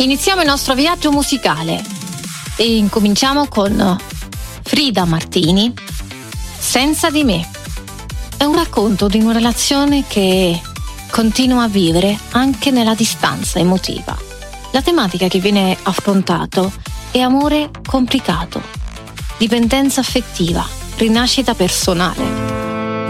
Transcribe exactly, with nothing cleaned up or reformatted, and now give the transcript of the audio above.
Iniziamo il nostro viaggio musicale e incominciamo con Frida Martini, Senza di me. È un racconto di una relazione che continua a vivere anche nella distanza emotiva. La tematica che viene affrontato è amore complicato, dipendenza affettiva, rinascita personale.